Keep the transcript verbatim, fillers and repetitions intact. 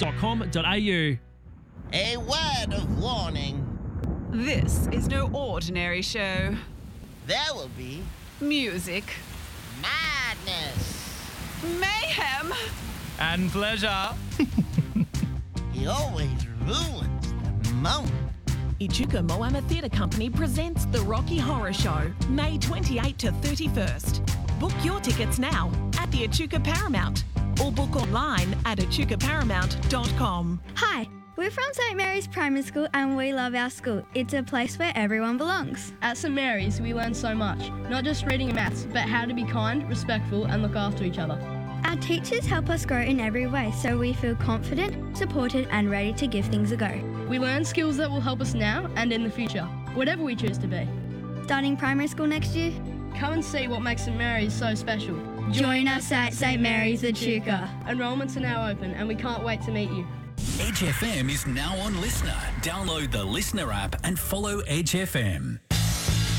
dot com dot a u. A word of warning. This is no ordinary show. There will be Music, madness. mayhem, And pleasure. He always ruins the moment. Echuca Moama Theatre Company presents The Rocky Horror Show, May twenty-eighth to thirty-first. Book your tickets now at the Echuca Paramount or book online at echuca paramount dot com. Hi, we're from Saint Mary's Primary School and we love our school. It's a place where everyone belongs. At Saint Mary's, we learn so much, not just reading and maths, but how to be kind, respectful, and look after each other. Our teachers help us grow in every way so we feel confident, supported, and ready to give things a go. We learn skills that will help us now and in the future, whatever we choose to be. Starting primary school next year? Come and see what makes Saint Mary's so special. Join us at Saint Mary's Echuca. Enrollments are now open and we can't wait to meet you. Edge F M is now on Listener. Download the Listener app and follow Edge F M.